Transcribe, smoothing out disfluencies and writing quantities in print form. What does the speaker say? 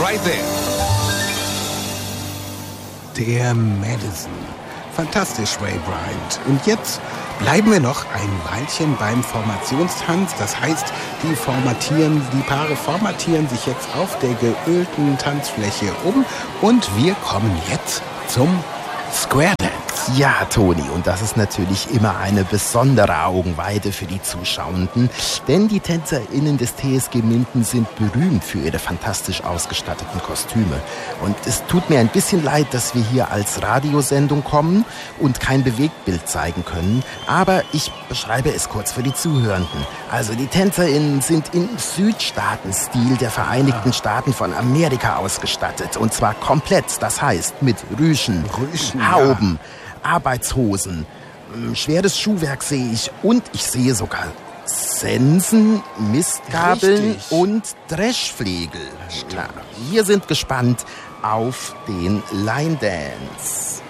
right there. Der Madison. Fantastisch, Ray Bryant. Und jetzt bleiben wir noch ein Weilchen beim Formationstanz. Das heißt, die Paare formatieren sich jetzt auf der geölten Tanzfläche um. Und wir kommen jetzt zum Square Dance. Ja, Toni, und das ist natürlich immer eine besondere Augenweide für die Zuschauenden, denn die TänzerInnen des TSG Minden sind berühmt für ihre fantastisch ausgestatteten Kostüme. Und es tut mir ein bisschen leid, dass wir hier als Radiosendung kommen und kein Bewegtbild zeigen können, aber ich beschreibe es kurz für die Zuhörenden. Also die TänzerInnen sind im Südstaatenstil der Vereinigten Staaten von Amerika ausgestattet, und zwar komplett, das heißt mit Rüschen, Hauben, Arbeitshosen, schweres Schuhwerk sehe ich, und ich sehe sogar Sensen, Mistgabeln und Dreschflegel. Na, wir sind gespannt auf den Line Dance.